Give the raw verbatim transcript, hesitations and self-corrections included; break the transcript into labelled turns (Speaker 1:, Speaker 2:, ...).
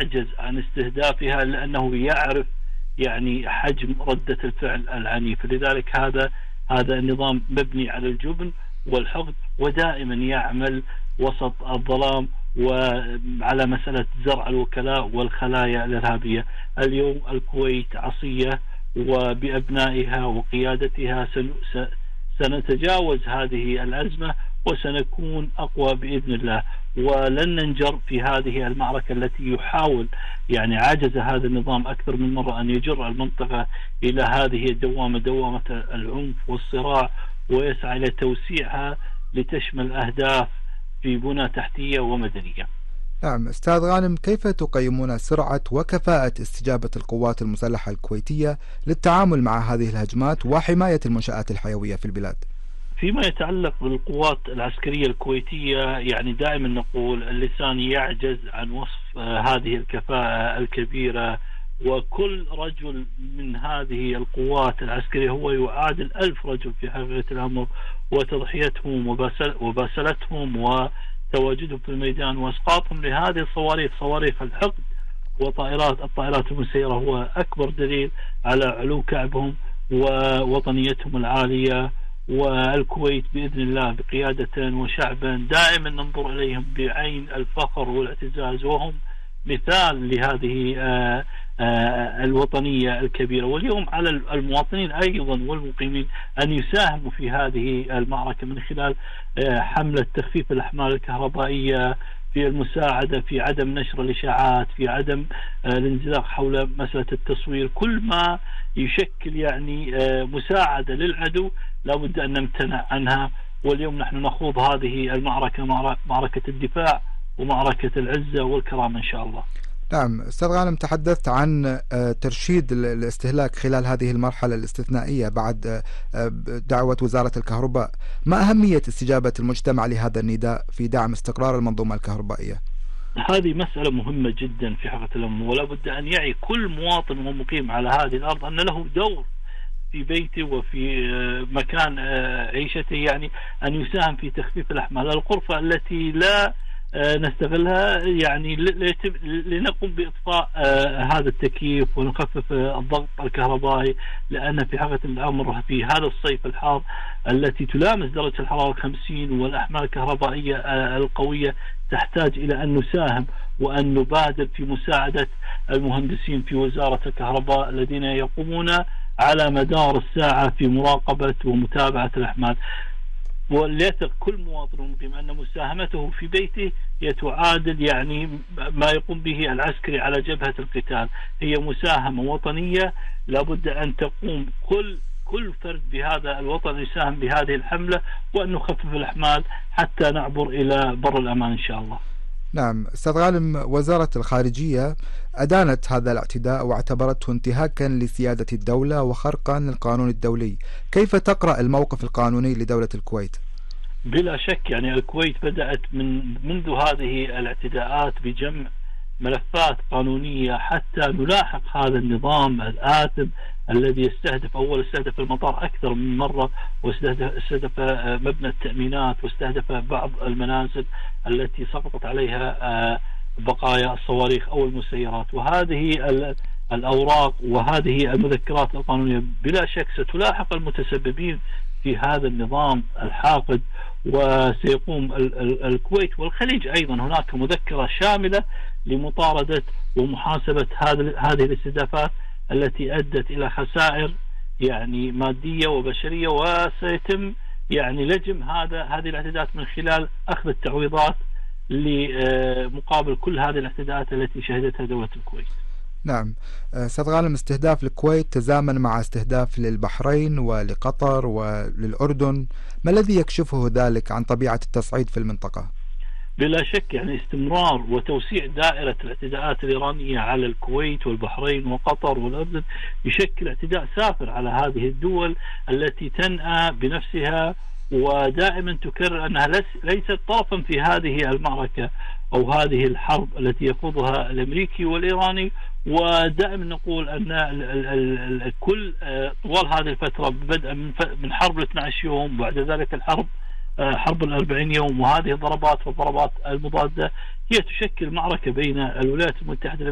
Speaker 1: يعجز عن استهدافها لأنه يعرف يعني حجم ردة الفعل العنيفة. لذلك هذا هذا النظام مبني على الجبن والحقد، ودائما يعمل وسط الظلام وعلى مسألة زرع الوكلاء والخلايا الإرهابية. اليوم الكويت عصية، وبأبنائها وقيادتها سنتجاوز هذه الأزمة وسنكون أقوى بإذن الله، ولن ننجر في هذه المعركة التي يحاول يعني عجز هذا النظام أكثر من مرة أن يجر المنطقة إلى هذه الدوامة، دوامة العنف والصراع، ويسعى إلى توسيعها لتشمل أهداف في بنى تحتية ومدنية.
Speaker 2: نعم أستاذ غانم، كيف تقيمون سرعة وكفاءة استجابة القوات المسلحة الكويتية للتعامل مع هذه الهجمات وحماية المنشآت الحيوية في البلاد؟
Speaker 1: فيما يتعلق بالقوات العسكرية الكويتية يعني دائما نقول اللسان يعجز عن وصف هذه الكفاءة الكبيرة، وكل رجل من هذه القوات العسكرية هو يعادل ألف رجل في حقيقة الأمر، وتضحيتهم وباسلتهم وتواجدهم في الميدان واسقاطهم لهذه الصواريخ، صواريخ الحقد وطائرات الطائرات المسيرة، هو أكبر دليل على علو كعبهم ووطنيتهم العالية. والكويت بإذن الله بقيادة وشعبا دائما ننظر إليهم بعين الفخر والاعتزاز، وهم مثال لهذه الوطنية الكبيرة. واليوم على المواطنين أيضا والمقيمين أن يساهموا في هذه المعركة من خلال حملة تخفيف الأحمال الكهربائية، في المساعدة في عدم نشر الإشاعات، في عدم الانزلاق حول مسألة التصوير. كل ما يشكل يعني مساعدة للعدو لابد أن نمتنع عنها. واليوم نحن نخوض هذه المعركة، معركة الدفاع ومعركة العزة والكرامة إن شاء الله.
Speaker 2: نعم أستاذ غانم، تحدثت عن ترشيد الاستهلاك خلال هذه المرحلة الاستثنائية بعد دعوة وزارة الكهرباء. ما أهمية استجابة المجتمع لهذا النداء في دعم استقرار المنظومة الكهربائية؟
Speaker 1: هذه مسألة مهمة جدا في حقيقة الأمر، ولا بد أن يعي كل مواطن ومقيم على هذه الأرض أن له دور في بيته وفي مكان عيشته، يعني أن يساهم في تخفيف الأحمال. الغرفة التي لا نستغلها يعني لنقوم بإطفاء هذا التكييف ونخفف الضغط الكهربائي، لأن في حقيقة الأمر في هذا الصيف الحار التي تلامس درجة الحرارة الخمسين والأحمال الكهربائية القوية تحتاج إلى أن نساهم وأن نبادر في مساعدة المهندسين في وزارة الكهرباء الذين يقومون على مدار الساعة في مراقبة ومتابعة الأحمال. وليثق كل مواطن مقيم أن مساهمته في بيته يتعادل يعني ما يقوم به العسكري على جبهة القتال. هي مساهمة وطنية، لابد أن تقوم كل كل فرد بهذا الوطن يساهم بهذه الحملة، وأن نخفف الأحمال حتى نعبر إلى بر الأمان إن شاء الله.
Speaker 2: نعم أستاذ غانم، وزارة الخارجية أدانت هذا الاعتداء واعتبرته انتهاكا لسيادة الدولة وخرقا للقانون الدولي. كيف تقرأ الموقف القانوني لدولة الكويت؟
Speaker 1: بلا شك يعني الكويت بدأت من منذ هذه الاعتداءات بجمع ملفات قانونية حتى نلاحق هذا النظام الآثم الذي يستهدف، أول استهدف المطار أكثر من مرة، واستهدف مبنى التأمينات، واستهدف بعض المنازل التي سقطت عليها بقايا الصواريخ أو المسيرات. وهذه الأوراق وهذه المذكرات القانونية بلا شك ستلاحق المتسببين في هذا النظام الحاقد، وسيقوم الكويت والخليج أيضا هناك مذكرة شاملة لمطاردة ومحاسبة هذه الاستهدافات التي أدت إلى خسائر يعني مادية وبشرية، وسيتم يعني لجم هذا هذه الاعتداءات من خلال أخذ التعويضات لمقابل كل هذه الاعتداءات التي شهدتها دولة الكويت.
Speaker 2: نعم أستاذ غانم، استهداف الكويت تزامن مع استهداف للبحرين ولقطر وللأردن، ما الذي يكشفه ذلك عن طبيعة التصعيد في المنطقة؟
Speaker 1: بلا شك يعني استمرار وتوسيع دائرة الاعتداءات الإيرانية على الكويت والبحرين وقطر والأردن يشكل اعتداء سافر على هذه الدول التي تنأى بنفسها ودائما تكرر أنها ليست طرفا في هذه المعركة أو هذه الحرب التي يخوضها الأمريكي والإيراني. ودائما نقول أن الكل طوال هذه الفترة بدءا من حرب الاثني عشر يوم وبعد ذلك الحرب حرب الأربعين يوم، وهذه الضربات والضربات المضادة هي تشكل معركة بين الولايات المتحدة